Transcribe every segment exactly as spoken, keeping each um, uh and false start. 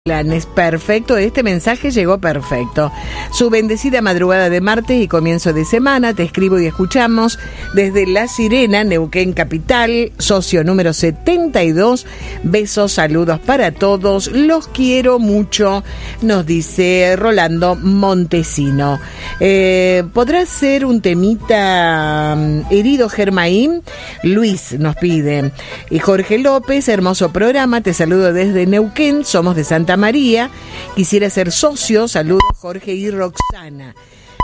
Planes, perfecto, este mensaje llegó perfecto. Su bendecida madrugada de martes y comienzo de semana, te escribo y escuchamos desde La Sirena, Neuquén Capital, socio número setenta y dos. Besos, saludos para todos, los quiero mucho, nos dice Rolando Montesino. Eh, ¿Podrá ser un temita um, herido Germaín? Luis nos pide. Y Jorge López, hermoso programa, te saludo desde Neuquén, somos de Santa María, quisiera ser socio, saludos Jorge y Roxana.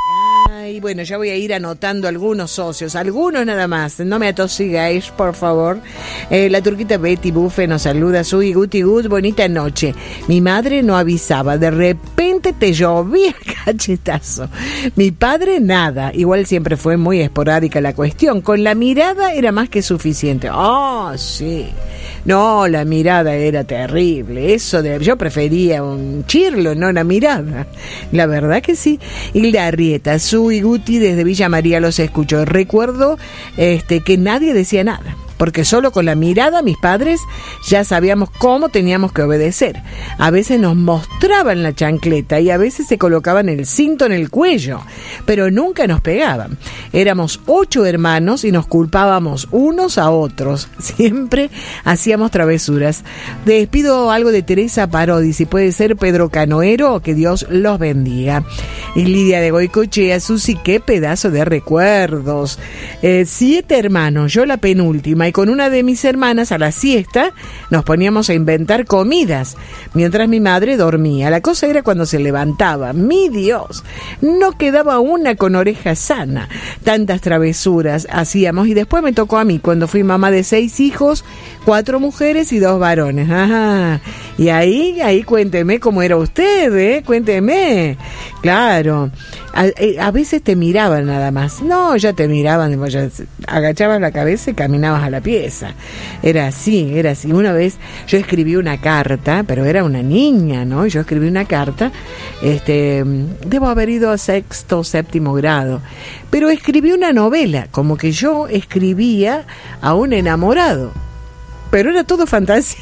Ay, bueno, ya voy a ir anotando algunos socios, algunos nada más, no me atosigáis, por favor. Eh, la turquita Betty Buffe nos saluda, Sui Guti Gut, bonita noche. Mi madre no avisaba, de repente te llovía cachetazo. Mi padre nada, igual siempre fue muy esporádica la cuestión, con la mirada era más que suficiente. Oh, sí. No, la mirada era terrible, eso de, yo prefería un chirlo, no una mirada, la verdad que sí. Hilda Arrieta, Su y Guti desde Villa María los escucho, recuerdo este, que nadie decía nada, porque solo con la mirada mis padres ya sabíamos cómo teníamos que obedecer. A veces nos mostraban la chancleta y a veces se colocaban el cinto en el cuello, pero nunca nos pegaban. Éramos ocho hermanos y nos culpábamos unos a otros. Siempre hacíamos travesuras. Despido algo de Teresa Parodi, si puede ser Pedro Canoero, que Dios los bendiga. Y Lidia de Goicochea, Susi, qué pedazo de recuerdos. Eh, siete hermanos, yo la penúltima, y con una de mis hermanas a la siesta nos poníamos a inventar comidas mientras mi madre dormía. La cosa era cuando se levantaba, mi Dios, no quedaba una con oreja sana. Tantas travesuras hacíamos y después me tocó a mí cuando fui mamá de seis hijos, cuatro mujeres y dos varones. Ajá. Y ahí, ahí cuénteme cómo era usted, ¿eh? Cuénteme. Claro. A, a veces te miraban nada más. No, ya te miraban, ya agachabas la cabeza y caminabas a la pieza. Era así, era así. Una vez yo escribí una carta, pero era una niña, ¿no? Yo escribí una carta, este, debo haber ido a sexto o séptimo grado, pero escribí una novela, como que yo escribía a un enamorado, pero era todo fantasía.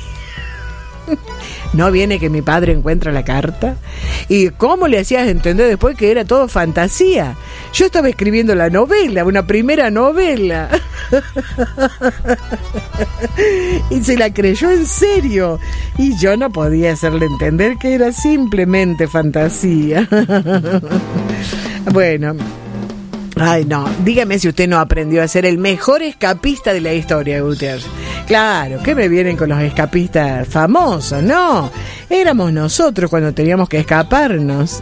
No viene que mi padre encuentra la carta. ¿Y cómo le hacías entender después que era todo fantasía? Yo estaba escribiendo la novela, una primera novela. Y se la creyó en serio. Y yo no podía hacerle entender que era simplemente fantasía. Bueno. Ay, no, dígame si usted no aprendió a ser el mejor escapista de la historia, Gutiérrez. Claro, ¿qué me vienen con los escapistas famosos? No, éramos nosotros cuando teníamos que escaparnos.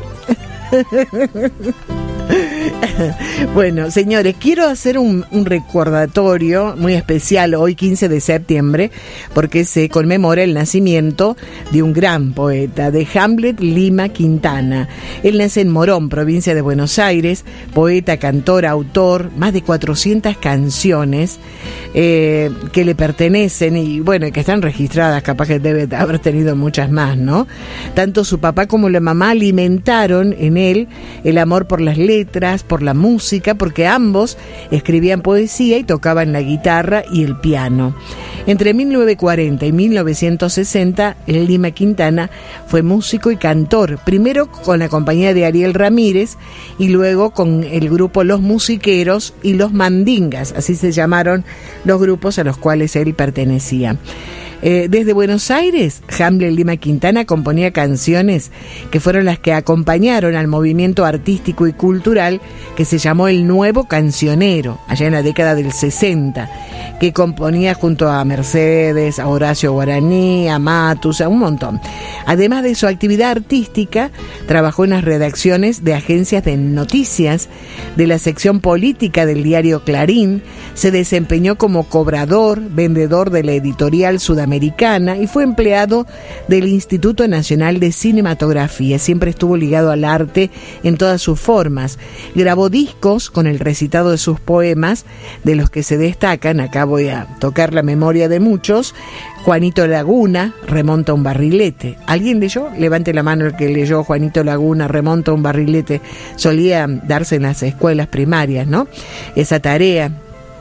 Bueno, señores, quiero hacer un, un recordatorio muy especial hoy, quince de septiembre, porque se conmemora el nacimiento de un gran poeta, de Hamlet Lima Quintana. Él nace en Morón, provincia de Buenos Aires, poeta, cantor, autor, más de cuatrocientas canciones eh, que le pertenecen y, bueno, que están registradas, capaz que debe haber tenido muchas más, ¿no? Tanto su papá como la mamá alimentaron en él el amor por las letras, por la música, porque ambos escribían poesía y tocaban la guitarra y el piano. Entre mil novecientos cuarenta y mil novecientos sesenta, Lima Quintana fue músico y cantor, primero con la compañía de Ariel Ramírez y luego con el grupo Los Musiqueros y Los Mandingas, así se llamaron los grupos a los cuales él pertenecía. Eh, desde Buenos Aires, Hamlet Lima Quintana componía canciones que fueron las que acompañaron al movimiento artístico y cultural que se llamó el Nuevo Cancionero, allá en la década del sesenta, que componía junto a Mercedes, a Horacio Guaraní, a Matus, a un montón. Además de su actividad artística, trabajó en las redacciones de agencias de noticias, de la sección política del diario Clarín, se desempeñó como cobrador, vendedor de la editorial Sudamericana y fue empleado del Instituto Nacional de Cinematografía. Siempre estuvo ligado al arte en todas sus formas. Grabó discos con el recitado de sus poemas, de los que se destacan, acá voy a tocar la memoria de muchos: Juanito Laguna, Remonta un barrilete. ¿Alguien leyó? Levante la mano el que leyó Juanito Laguna, Remonta un barrilete. Solía darse en las escuelas primarias, ¿no? Esa tarea.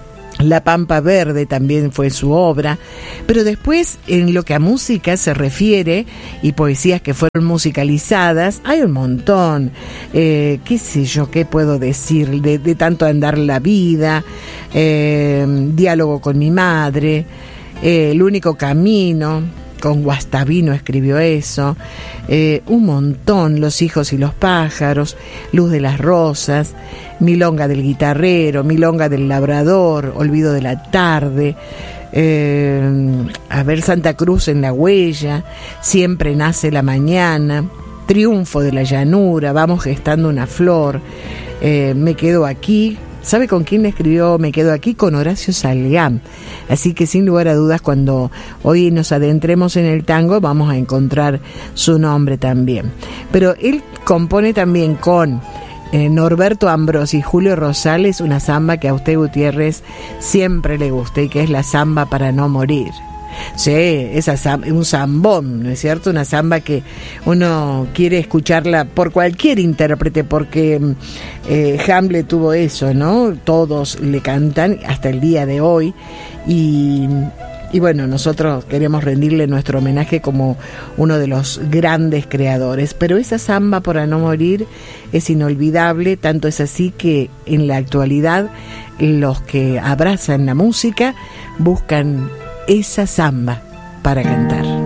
La Pampa Verde también fue su obra, pero después en lo que a música se refiere y poesías que fueron musicalizadas, hay un montón, eh, qué sé yo, qué puedo decir, de, de tanto andar la vida, eh, Diálogo con mi madre, eh, El único camino, con Guastavino escribió eso, eh, un montón, Los hijos y los pájaros, Luz de las rosas, Milonga del guitarrero, Milonga del labrador, Olvido de la tarde, eh, a ver, Santa Cruz en la huella, Siempre nace la mañana, Triunfo de la llanura, Vamos gestando una flor, eh, Me quedo aquí. ¿Sabe con quién le escribió Me quedo aquí? Con Horacio Salgán. Así que sin lugar a dudas, cuando hoy nos adentremos en el tango, vamos a encontrar su nombre también. Pero él compone también con eh, Norberto Ambrosi y Julio Rosales una samba que a usted, Gutiérrez, siempre le gusta, y que es la samba para no morir. Sí, esa samba, un zambón, ¿no es cierto? Una samba que uno quiere escucharla por cualquier intérprete, porque eh, Hamlet tuvo eso, ¿no? Todos le cantan hasta el día de hoy, y, y bueno, nosotros queremos rendirle nuestro homenaje como uno de los grandes creadores. Pero esa samba para no morir es inolvidable, tanto es así que en la actualidad los que abrazan la música buscan esa samba para cantar.